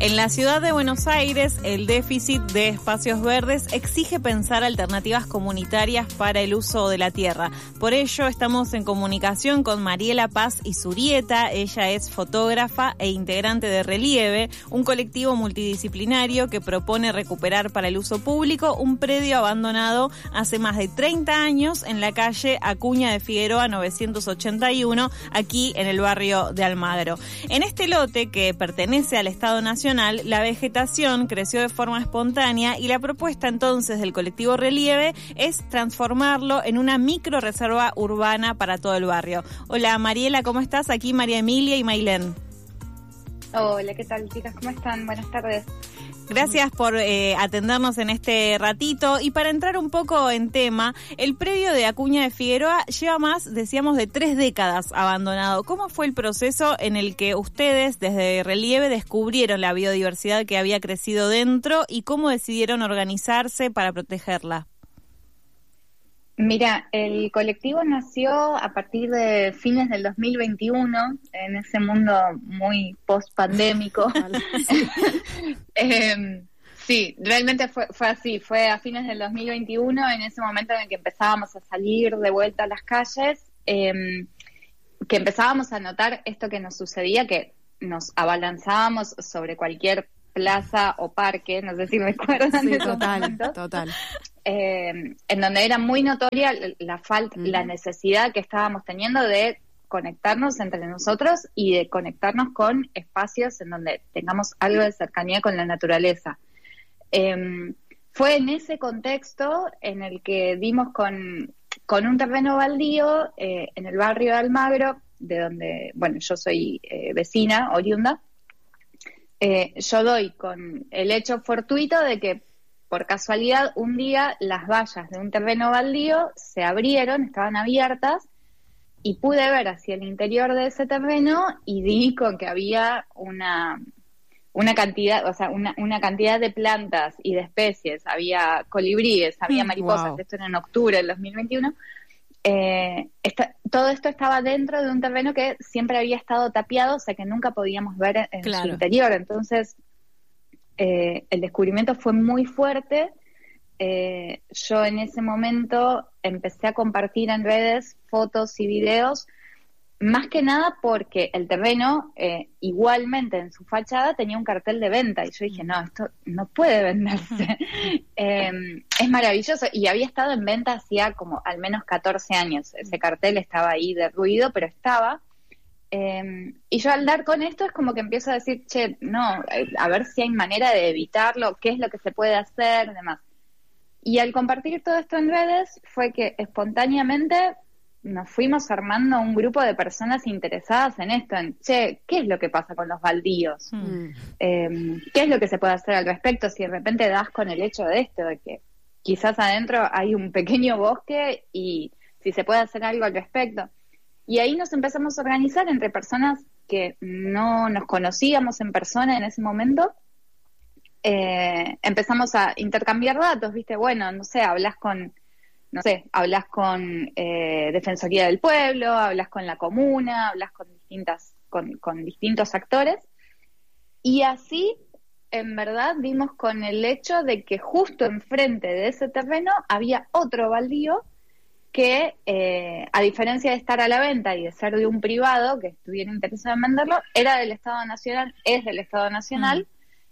En la ciudad de Buenos Aires, el déficit de espacios verdes exige pensar alternativas comunitarias para el uso de la tierra. Por ello, estamos en comunicación con Mariela Paz Izurieta. Ella es fotógrafa e integrante de Relieve, un colectivo multidisciplinario que propone recuperar para el uso público un predio abandonado hace más de 30 años en la calle Acuña de Figueroa 981, aquí en el barrio de Almagro. En este lote, que pertenece al Estado Nacional, la vegetación creció de forma espontánea y la propuesta entonces del colectivo Relieve es transformarlo en una microreserva urbana para todo el barrio. Hola Mariela, ¿cómo estás? Aquí María Emilia y Mailén. Hola, ¿qué tal, chicas? ¿Cómo están? Buenas tardes. Gracias por atendernos en este ratito. Y para entrar un poco en tema, el predio de Acuña de Figueroa lleva más, decíamos, de 3 décadas abandonado. ¿Cómo fue el proceso en el que ustedes, desde Relieve, descubrieron la biodiversidad que había crecido dentro y cómo decidieron organizarse para protegerla? Mira, el colectivo nació a partir de fines del 2021, en ese mundo muy post-pandémico. Sí, realmente fue así, fue a fines del 2021, en ese momento en el que empezábamos a salir de vuelta a las calles, que empezábamos a notar esto que nos sucedía, que nos abalanzábamos sobre cualquier plaza o parque, no sé si me acuerdan de esos momentos. Total. En donde era muy notoria la falta, la necesidad que estábamos teniendo de conectarnos entre nosotros y de conectarnos con espacios en donde tengamos algo de cercanía con la naturaleza. Fue en ese contexto en el que dimos con un terreno baldío en el barrio de Almagro, de donde, bueno, yo soy vecina, oriunda. Yo doy con el hecho fortuito de que por casualidad un día las vallas de un terreno baldío se abrieron, estaban abiertas, y pude ver hacia el interior de ese terreno y di con que había una cantidad, o sea, una cantidad de plantas y de especies, había colibríes, había mariposas. Wow. Esto era en octubre del 2021. Todo esto estaba dentro de un terreno que siempre había estado tapiado, o sea que nunca podíamos ver en su interior. Entonces, el descubrimiento fue muy fuerte. Yo en ese momento empecé a compartir en redes fotos y videos, más que nada porque el terreno, igualmente en su fachada, tenía un cartel de venta, y yo dije, no, esto no puede venderse. Es maravilloso, y había estado en venta hacía como al menos 14 años. Ese cartel estaba ahí derruido, pero estaba. Y yo al dar con esto es como que empiezo a decir, che, no, a ver si hay manera de evitarlo, qué es lo que se puede hacer, demás. Y al compartir todo esto en redes fue que espontáneamente nos fuimos armando un grupo de personas interesadas en esto, en, che, ¿qué es lo que pasa con los baldíos? ¿Qué es lo que se puede hacer al respecto? Si de repente das con el hecho de esto, de que quizás adentro hay un pequeño bosque y si se puede hacer algo al respecto. Y ahí nos empezamos a organizar entre personas que no nos conocíamos en persona en ese momento. Empezamos a intercambiar datos, ¿viste? Bueno, no sé, hablas con Defensoría del Pueblo, hablas con la comuna, hablas con distintos actores. Y así, en verdad, dimos con el hecho de que justo enfrente de ese terreno había otro baldío que, a diferencia de estar a la venta y de ser de un privado que estuviera interesado en venderlo, era del Estado Nacional, es del Estado Nacional,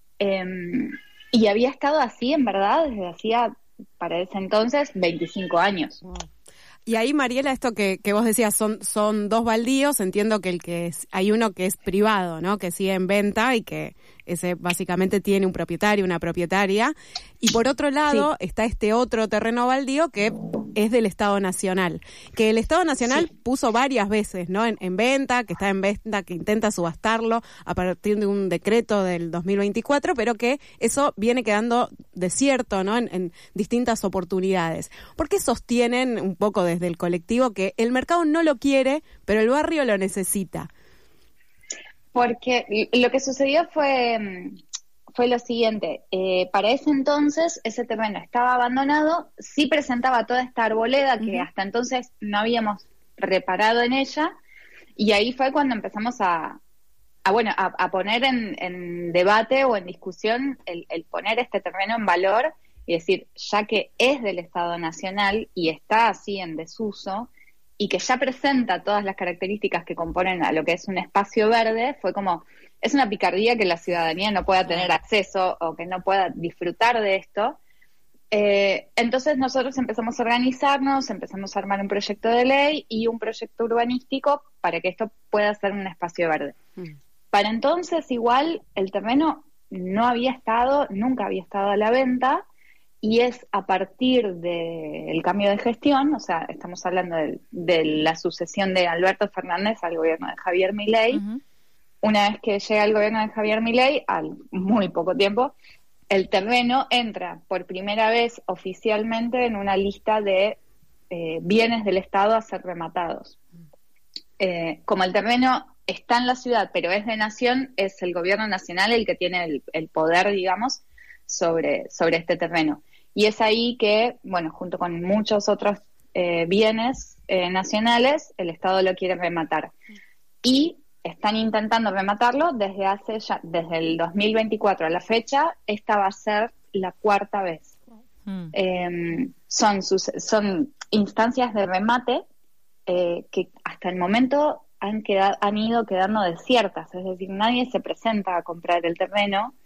y había estado así, en verdad, desde hacía, para ese entonces, 25 años. Wow. Y ahí, Mariela, esto que vos decías, son 2 baldíos. Entiendo que hay uno que es privado, ¿no? Que sigue en venta y que ese básicamente tiene un propietario, una propietaria. Y por otro lado está este otro terreno baldío que es del Estado Nacional. Que el Estado Nacional puso varias veces, ¿no? En venta, que está en venta, que intenta subastarlo a partir de un decreto del 2024, pero que eso viene quedando desierto, ¿no? En distintas oportunidades. ¿Por qué sostienen un poco desde el colectivo que el mercado no lo quiere, pero el barrio lo necesita? Porque lo que sucedió fue lo siguiente, para ese entonces ese terreno estaba abandonado, sí presentaba toda esta arboleda que hasta entonces no habíamos reparado en ella, y ahí fue cuando empezamos a a poner en debate o en discusión el poner este terreno en valor y decir, ya que es del Estado Nacional y está así en desuso, y que ya presenta todas las características que componen a lo que es un espacio verde, fue como, es una picardía que la ciudadanía no pueda tener acceso o que no pueda disfrutar de esto. Entonces nosotros empezamos a organizarnos, empezamos a armar un proyecto de ley y un proyecto urbanístico para que esto pueda ser un espacio verde. Para entonces igual el terreno nunca había estado a la venta, y es a partir del cambio de gestión, o sea, estamos hablando de la sucesión de Alberto Fernández al gobierno de Javier Milei. Una vez que llega el gobierno de Javier Milei, al muy poco tiempo, el terreno entra por primera vez oficialmente en una lista de bienes del Estado a ser rematados. Como el terreno está en la ciudad, pero es de nación, es el gobierno nacional el que tiene el poder, digamos, sobre este terreno. Y es ahí que, bueno, junto con muchos otros bienes nacionales, el Estado lo quiere rematar. Y están intentando rematarlo desde el 2024 a la fecha. Esta va a ser la cuarta vez. Son instancias de remate que hasta el momento han ido quedando desiertas, es decir, nadie se presenta a comprar el terreno,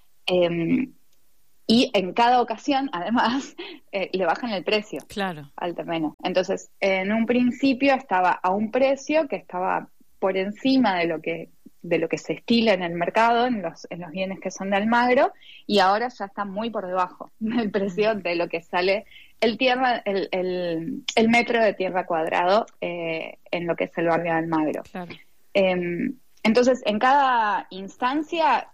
y en cada ocasión, además, le bajan el precio al terreno. Entonces, en un principio estaba a un precio que estaba por encima de lo que se estila en el mercado, en los bienes que son de Almagro, y ahora ya está muy por debajo del precio de lo que sale el metro de tierra cuadrado en lo que es el barrio de Almagro. Entonces, en cada instancia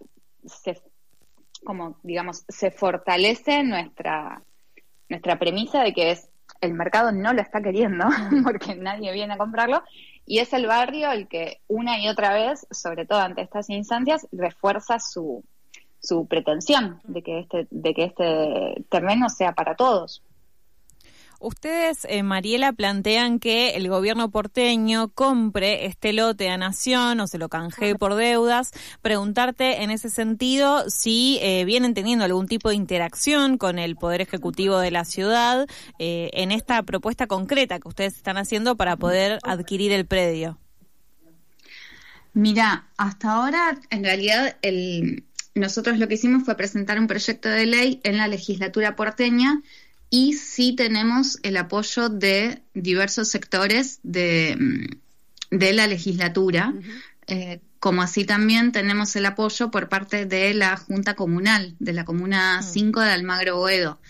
se fortalece nuestra premisa de que el mercado no lo está queriendo porque nadie viene a comprarlo, y es el barrio el que una y otra vez, sobre todo ante estas instancias, refuerza su pretensión de que este terreno sea para todos. Ustedes, Mariela, plantean que el gobierno porteño compre este lote a Nación o se lo canjee por deudas. Preguntarte en ese sentido si vienen teniendo algún tipo de interacción con el Poder Ejecutivo de la ciudad en esta propuesta concreta que ustedes están haciendo para poder adquirir el predio. Mira, hasta ahora, en realidad, nosotros lo que hicimos fue presentar un proyecto de ley en la legislatura porteña, y sí tenemos el apoyo de diversos sectores de la legislatura, como así también tenemos el apoyo por parte de la Junta Comunal, de la Comuna 5 de Almagro Boedo.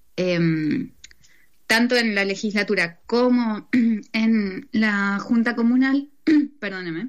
Tanto en la legislatura como en la Junta Comunal, perdóneme,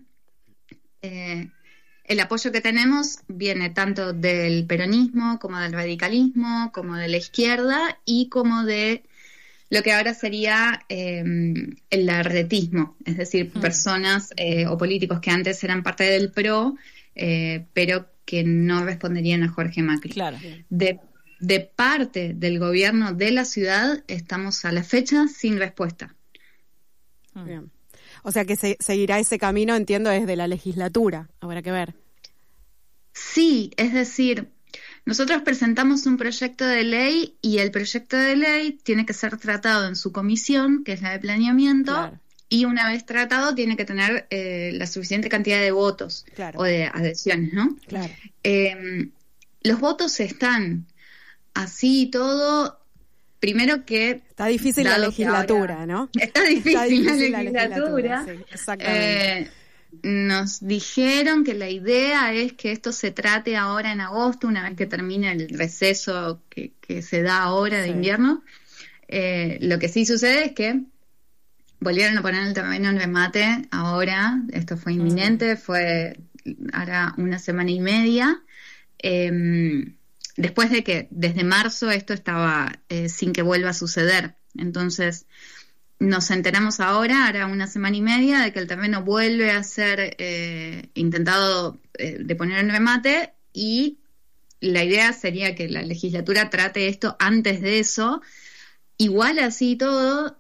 el apoyo que tenemos viene tanto del peronismo, como del radicalismo, como de la izquierda y como de lo que ahora sería el larretismo, es decir, personas o políticos que antes eran parte del PRO, pero que no responderían a Jorge Macri. Claro. De parte del gobierno de la ciudad estamos a la fecha sin respuesta. Bien. O sea que seguirá ese camino, entiendo, desde la legislatura. Habrá que ver. Sí, es decir, nosotros presentamos un proyecto de ley y el proyecto de ley tiene que ser tratado en su comisión, que es la de planeamiento, y una vez tratado tiene que tener la suficiente cantidad de votos o de adhesiones, ¿no? Claro. Los votos están así y todo. Primero que... Está difícil la legislatura, ahora, ¿no? Está difícil la legislatura. Sí, exactamente. Nos dijeron que la idea es que esto se trate ahora en agosto, una vez que termine el receso que se da ahora de invierno. Lo que sí sucede es que volvieron a poner el terreno en remate ahora. Esto fue inminente, fue hará una semana y media. Después de que desde marzo esto estaba sin que vuelva a suceder. Entonces nos enteramos ahora, hará una semana y media, de que el terreno vuelve a ser intentado de poner en remate, y la idea sería que la legislatura trate esto antes de eso. Igual así todo,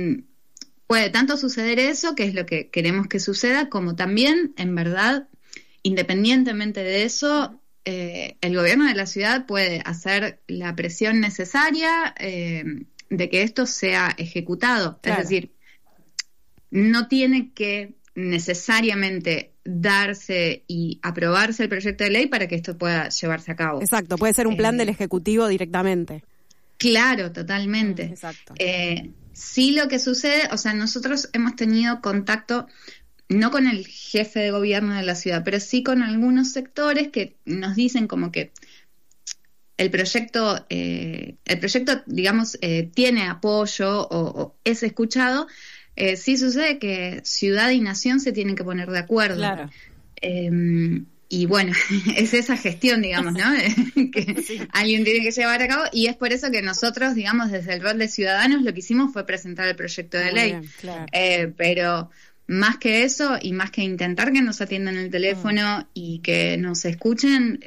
puede tanto suceder eso, que es lo que queremos que suceda, como también, en verdad, independientemente de eso, el gobierno de la ciudad puede hacer la presión necesaria de que esto sea ejecutado. Claro. Es decir, no tiene que necesariamente darse y aprobarse el proyecto de ley para que esto pueda llevarse a cabo. Exacto, puede ser un plan del Ejecutivo directamente. Claro, totalmente. Exacto. Sí, lo que sucede, o sea, nosotros hemos tenido contacto no con el jefe de gobierno de la ciudad, pero sí con algunos sectores que nos dicen como que el proyecto, digamos, tiene apoyo o es escuchado. Sí sucede que ciudad y nación se tienen que poner de acuerdo. Claro. Y bueno, es esa gestión, digamos, ¿no? Que sí, alguien tiene que llevar a cabo, y es por eso que nosotros, digamos, desde el rol de ciudadanos, lo que hicimos fue presentar el proyecto de ley. Bien, claro. Pero más que eso, y más que intentar que nos atiendan el teléfono y que nos escuchen,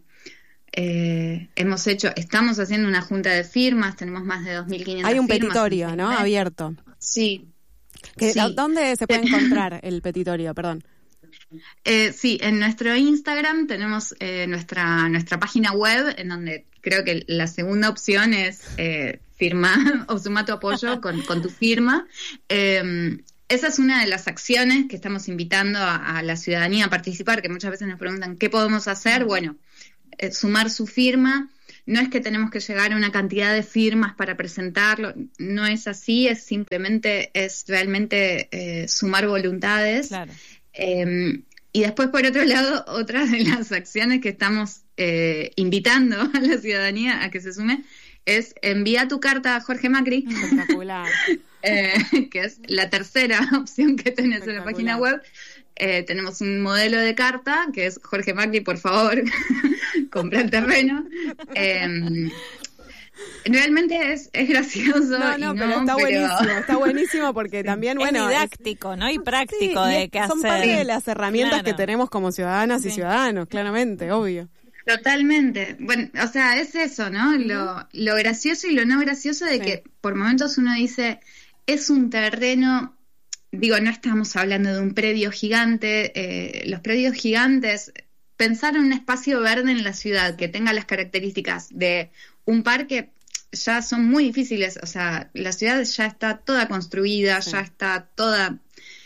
estamos haciendo una junta de firmas, tenemos más de 2.500 firmas. Hay un petitorio, ¿no? Abierto. Sí. Sí. ¿Dónde se puede encontrar el petitorio? Perdón. Sí, en nuestro Instagram tenemos nuestra página web, en donde creo que la segunda opción es firmar o sumar tu apoyo con tu firma. Esa es una de las acciones que estamos invitando a la ciudadanía a participar, que muchas veces nos preguntan ¿qué podemos hacer? Bueno, sumar su firma. No es que tenemos que llegar a una cantidad de firmas para presentarlo, no es así, es realmente sumar voluntades. Claro. Y después, por otro lado, otra de las acciones que estamos invitando a la ciudadanía a que se sume es envía tu carta a Jorge Macri. Espectacular. Que es la tercera opción que tenés en la página web. Tenemos un modelo de carta que es Jorge Macri, por favor, compra el terreno. Realmente es gracioso. Está buenísimo porque también, es didáctico, ¿no? Y práctico de qué hacer. Son parte de las herramientas que tenemos como ciudadanas y ciudadanos, claramente, obvio. Totalmente. Bueno, o sea, es eso, ¿no? Lo gracioso y lo no gracioso de que por momentos uno dice, es un terreno, digo, no estamos hablando de un predio gigante, los predios gigantes, pensar en un espacio verde en la ciudad que tenga las características de un parque ya son muy difíciles, o sea, la ciudad ya está toda construida, ya está toda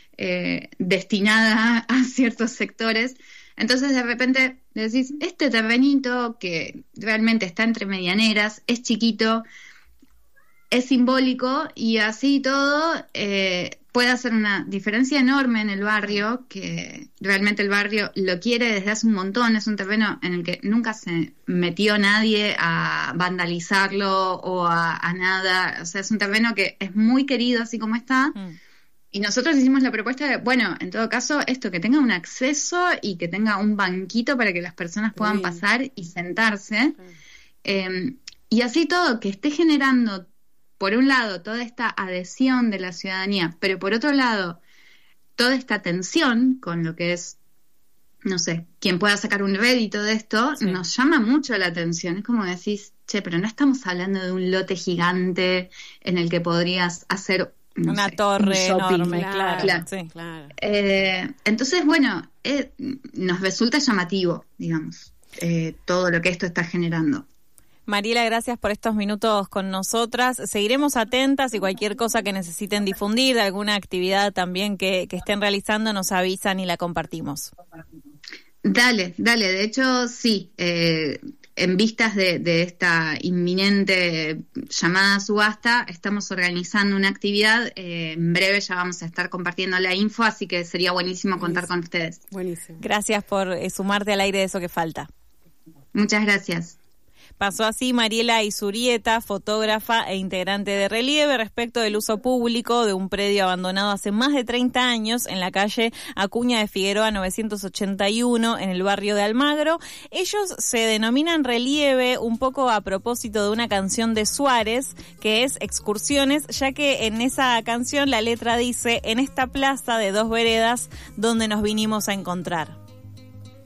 destinada a ciertos sectores, entonces de repente decís, este terrenito que realmente está entre medianeras, es chiquito, es simbólico y así todo puede hacer una diferencia enorme en el barrio, que realmente el barrio lo quiere desde hace un montón. Es un terreno en el que nunca se metió nadie a vandalizarlo o a nada. O sea, es un terreno que es muy querido así como está. Y nosotros hicimos la propuesta de, bueno, en todo caso, esto, que tenga un acceso y que tenga un banquito para que las personas puedan pasar y sentarse. Y así todo, que esté generando, por un lado, toda esta adhesión de la ciudadanía, pero por otro lado, toda esta tensión con lo que es, no sé, quien pueda sacar un rédito de esto, nos llama mucho la atención. Es como decís, pero no estamos hablando de un lote gigante en el que podrías hacer una torre enorme, claro. Sí. Claro. Entonces, bueno, nos resulta llamativo, digamos, todo lo que esto está generando. Mariela, gracias por estos minutos con nosotras. Seguiremos atentas y cualquier cosa que necesiten difundir, alguna actividad también que estén realizando, nos avisan y la compartimos. Dale. De hecho, sí. En vistas de esta inminente llamada subasta, estamos organizando una actividad. En breve ya vamos a estar compartiendo la info, así que sería buenísimo contar con ustedes. Buenísimo. Gracias por sumarte al aire de eso que falta. Muchas gracias. Pasó así Mariela Izurieta, fotógrafa e integrante de Relieve, respecto del uso público de un predio abandonado hace más de 30 años en la calle Acuña de Figueroa 981 en el barrio de Almagro. Ellos se denominan Relieve un poco a propósito de una canción de Suárez que es Excursiones, ya que en esa canción la letra dice: en esta plaza de dos veredas donde nos vinimos a encontrar.